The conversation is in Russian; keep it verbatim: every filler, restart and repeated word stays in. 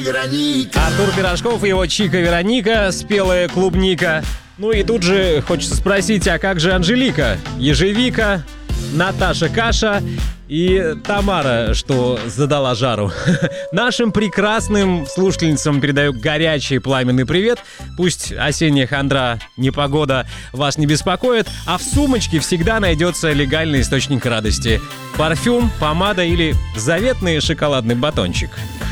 Артур Пирожков и его чика Вероника, спелая клубника. Ну и тут же хочется спросить, а как же Анжелика, Ежевика, Наташа Каша и Тамара, что задала жару? Нашим прекрасным слушательницам передаю горячий пламенный привет. Пусть осенняя хандра, непогода вас не беспокоит, а в сумочке всегда найдется легальный источник радости. Парфюм, помада или заветный шоколадный батончик.